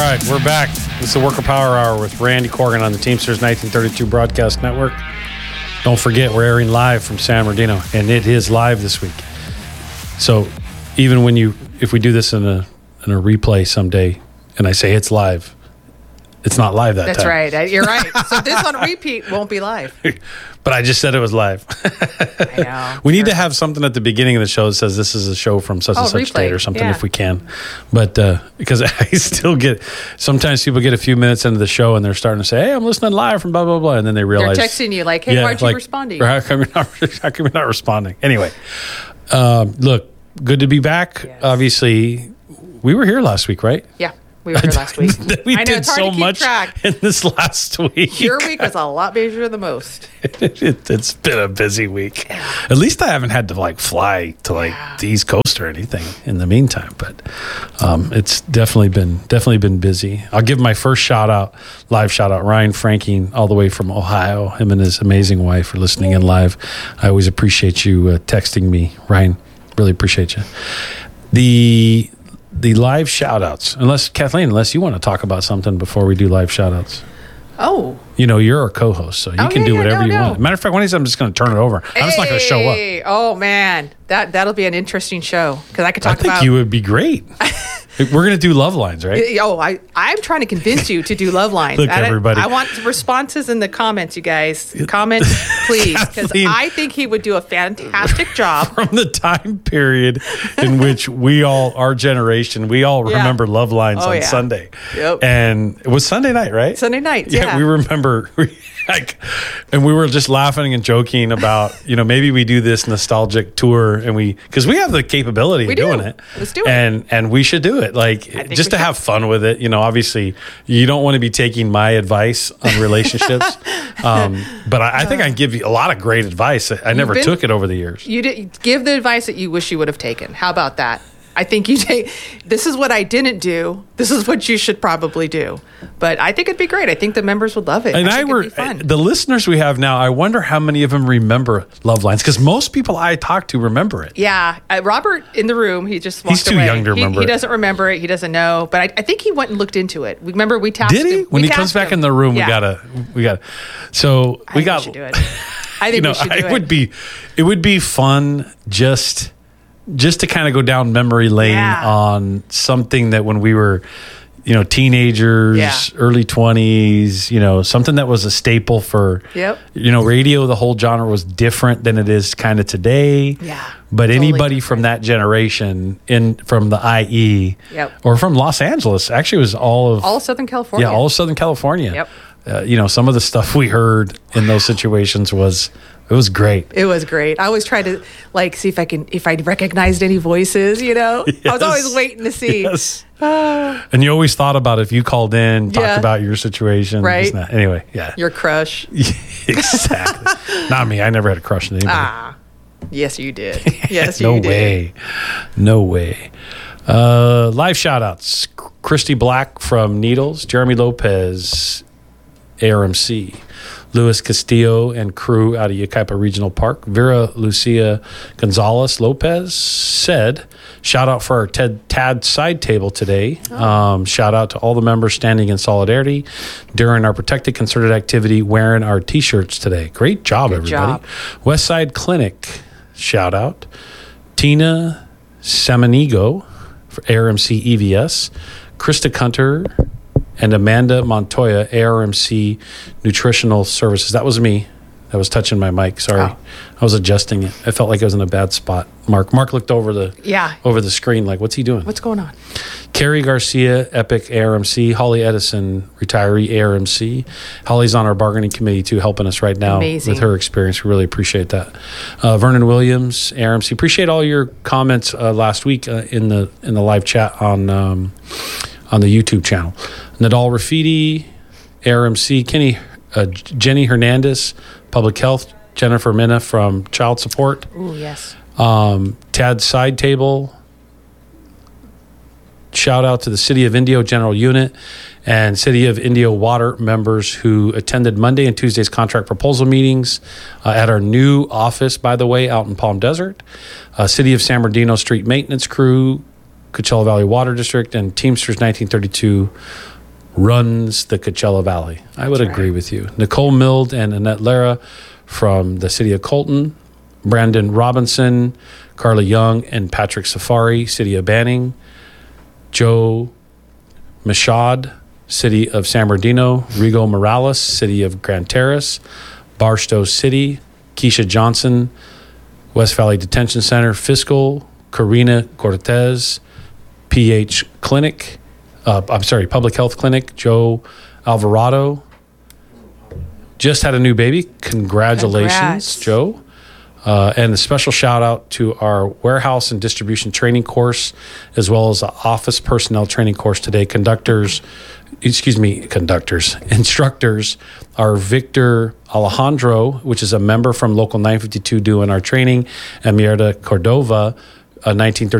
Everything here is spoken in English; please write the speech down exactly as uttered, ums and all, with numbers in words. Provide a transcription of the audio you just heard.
right, we're back. It's the Worker Power Hour with Randy Corgan on the Teamsters nineteen thirty-two Broadcast Network. Don't forget, we're airing live from San Bernardino, and it is live this week. So even when you, if we do this in a in a replay someday, and I say it's live, it's not live that That's time. That's right. You're right. So this on repeat won't be live. But I just said it was live. I know. We need to have something at the beginning of the show that says this is a show from such Oh, and such replay. date or something Yeah. if we can. But uh, because I still get, sometimes people get a few minutes into the show and they're starting to say, hey, I'm listening live from blah, blah, blah. And then they They're realize. texting you like, hey, yeah, why aren't you like, responding? or How come you're not, how come you're not responding? Anyway, um, look, good to be back. Yes. Obviously, we were here last week, right? Yeah. We were here last week. we I know, did it's hard so to keep much track. in this last week. Your week was a lot busier than most. it, it, it's been a busy week. At least I haven't had to like fly to like Yeah. the East Coast or anything in the meantime. But um, it's definitely been definitely been busy. I'll give my first shout out, live shout out, Ryan Franking, all the way from Ohio. Him and his amazing wife are listening in live. I always appreciate you uh, texting me, Ryan. Really appreciate you. The the live shout outs, unless Kathleen, unless you want to talk about something before we do live shout outs. Oh. You know, you're our co-host, so you Oh, can yeah, do yeah, whatever no, you no. want. Matter of fact, one of these I'm just going to turn it over. I'm just not going to show up. Hey, Oh, man. That, that'll be an interesting show because I could I talk think about. you would be great. We're going to do love lines, right? Oh, I, I'm trying to convince you to do love lines. Look, I, everybody. I want responses in the comments, you guys. Comment, please, because Kathleen. I think he would do a fantastic job. From the time period in which we all, our generation, we all Yeah. remember love lines Oh, on yeah. Sunday. Yep. And it was Sunday night, right? Sunday nights, yeah. we remember, we, like, and we were just laughing and joking about, you know, maybe we do this nostalgic tour, and we, because we have the capability We of doing do. it. Let's do it. And and we should do it, like, think just we to should. have fun with it. You know, obviously, you don't want to be taking my advice on relationships, um, but I, I think I can give you a lot of great advice. I never been- took it over the years. You did, give the advice that you wish you would have taken. How about that? I think you take, this is what I didn't do. This is what you should probably do. But I think it'd be great. I think the members would love it. And I, I, think were it'd be fun. the listeners we have now. I wonder how many of them remember love lines, because most people I talk to remember it. Yeah, uh, Robert in the room. He just walked He's too away. young to He- remember He, it. doesn't remember it. He doesn't know. But I, I think he went and looked into it. Remember, we tasked Did he? him. When we he comes tasked back him. in the room, Yeah. we gotta, we gotta. So I we think got. We should do it. I think you know, we should do it it. would be, it would be fun just, just to kind of go down memory lane Yeah. on something that when we were, you know, teenagers, Yeah. early twenties, you know, something that was a staple for, Yep. you know, radio. The whole genre was different than it is kind of today. Yeah, But totally anybody from that generation, in from the I E, Yep. or from Los Angeles, actually, it was all of All of Southern California. yeah, all of Southern California. Yep. Uh, you know, some of the stuff we heard in those situations was, it was great. It was great. I always tried to like see if I can if I recognized any voices. You know, I was always Yes. waiting to see. Yes. And you always thought about if you called in, talked Yeah. about your situation. Right. this and that. Anyway, yeah. Your crush. Exactly. Not me. I never had a crush on anybody. Ah, yes, you did. Yes, no you did. way. No way. Uh, live shout outs. Christy Black from Needles, Jeremy Lopez, A R M C, Luis Castillo and crew out of Yucaipa Regional Park, Vera Lucia Gonzalez Lopez said, shout out for our Ted Tad side table today. Oh. Um, shout out to all the members standing in solidarity during our protected concerted activity wearing our t-shirts today. Great job, Good everybody. job. Westside Clinic, shout out. Tina Samanigo for A R M C E V S, Krista Kunter, and Amanda Montoya, A R M C Nutritional Services. That was me. That was touching my mic. Sorry. Oh. I was adjusting it. I felt like I was in a bad spot. Mark Mark looked over the Yeah. over the screen like, what's he doing? What's going on? Carrie Garcia, Epic A R M C. Holly Edison, retiree A R M C. Holly's on our bargaining committee too, helping us right now Amazing. with her experience. We really appreciate that. Uh, Vernon Williams, A R M C. Appreciate all your comments uh, last week uh, in the in the live chat on um, on the YouTube channel. Nadal Rafidi, A R M C. Kenny, uh, Jenny Hernandez, Public Health. Jennifer Minna from Child Support. Ooh, yes. Um, Tad Side Table. Shout out to the City of Indio General Unit and City of Indio Water members who attended Monday and Tuesday's contract proposal meetings uh, at our new office, by the way, out in Palm Desert. Uh, City of San Bernardino Street Maintenance Crew, Coachella Valley Water District, and Teamsters nineteen thirty-two runs the Coachella Valley. I would That's agree right. with you. Nicole Mild and Annette Lara from the city of Colton. Brandon Robinson, Carla Young, and Patrick Safari, city of Banning. Joe Machad, city of San Bernardino. Rigo Morales, city of Grand Terrace. Barstow City. Keisha Johnson, West Valley Detention Center. Fiscal. Karina Cortez, P H Clinic. Uh, I'm sorry, Public Health Clinic. Joe Alvarado just had a new baby. Congratulations, Congrats. Joe. Uh, and a special shout out to our warehouse and distribution training course, as well as the office personnel training course today. Conductors, excuse me, conductors, instructors are Victor Alejandro, which is a member from Local nine fifty-two doing our training, and Mierda Cordova, a nineteen thirty